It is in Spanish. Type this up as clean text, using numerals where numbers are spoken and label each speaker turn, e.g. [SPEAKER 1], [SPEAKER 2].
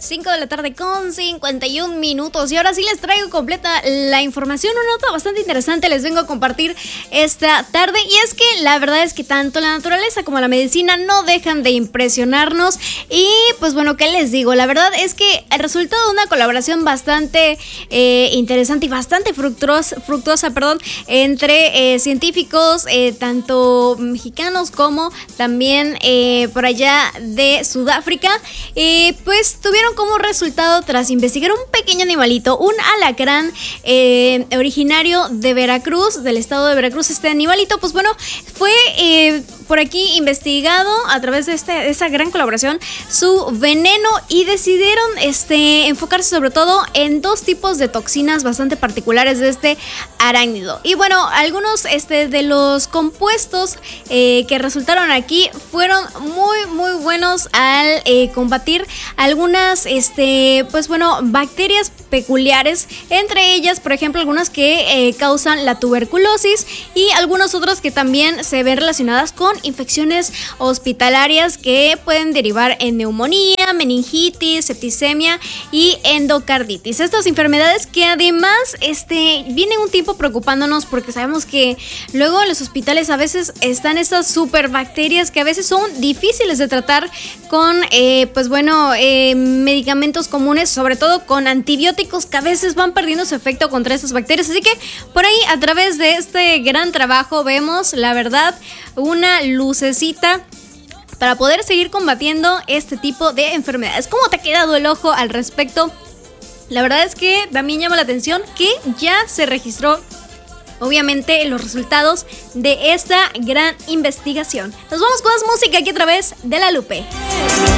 [SPEAKER 1] 5 de la tarde con 51 minutos. Y ahora sí les traigo completa la información. Una nota bastante interesante les vengo a compartir esta tarde. Y es que la verdad es que tanto la naturaleza como la medicina no dejan de impresionarnos. Y pues bueno, ¿qué les digo? La verdad es que el resultado de una colaboración bastante interesante y bastante fructuosa, entre científicos, tanto mexicanos como también por allá de Sudáfrica, pues tuvieron como resultado, tras investigar un pequeño animalito, un alacrán originario de Veracruz, del estado de Veracruz. Este animalito, pues bueno, fue por aquí investigado a través de esa gran colaboración, su veneno, y decidieron enfocarse sobre todo en dos tipos de toxinas bastante particulares de este arácnido. Y bueno, algunos de los compuestos que resultaron aquí fueron muy buenos al combatir algunas pues bueno, bacterias peculiares, entre ellas por ejemplo algunas que causan la tuberculosis y algunas otras que también se ven relacionadas con infecciones hospitalarias que pueden derivar en neumonía, meningitis, septicemia y endocarditis. Estas enfermedades que además vienen un tiempo preocupándonos, porque sabemos que luego en los hospitales a veces están estas superbacterias que a veces son difíciles de tratar con pues bueno, medicamentos comunes, sobre todo con antibióticos que a veces van perdiendo su efecto contra estas bacterias. Así que por ahí, a través de este gran trabajo, vemos la verdad una lucecita para poder seguir combatiendo este tipo de enfermedades. ¿Cómo te ha quedado el ojo al respecto? La verdad es que también llama la atención que ya se registró obviamente los resultados de esta gran investigación. Nos vamos con más música aquí a través de La Lupe.